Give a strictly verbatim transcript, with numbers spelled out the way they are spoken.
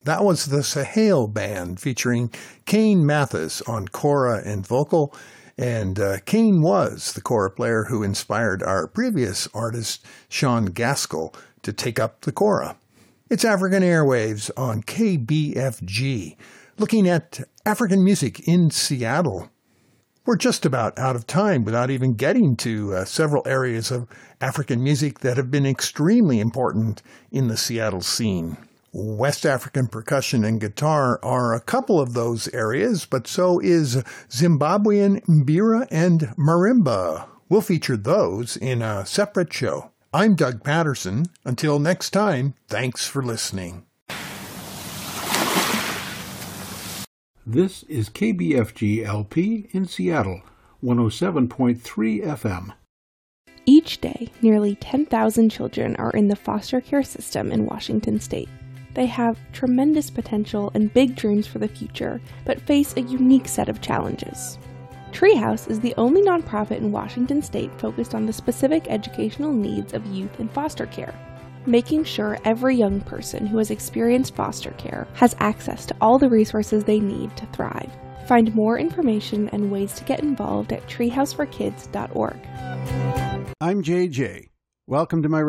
That was the Sahel Band featuring Kane Mathis on kora and vocal. And uh, Kane was the kora player who inspired our previous artist, Sean Gaskell, to take up the kora. It's African Airwaves on K B F G, looking at African music in Seattle. We're just about out of time without even getting to uh, several areas of African music that have been extremely important in the Seattle scene. West African percussion and guitar are a couple of those areas, but so is Zimbabwean mbira and marimba. We'll feature those in a separate show. I'm Doug Patterson. Until next time, thanks for listening. This is K B F G L P in Seattle, one oh seven point three F M. Each day, nearly ten thousand children are in the foster care system in Washington state. They have tremendous potential and big dreams for the future, but face a unique set of challenges. Treehouse is the only nonprofit in Washington state focused on the specific educational needs of youth in foster care, making sure every young person who has experienced foster care has access to all the resources they need to thrive. Find more information and ways to get involved at treehouse for kids dot org. I'm J J. Welcome to my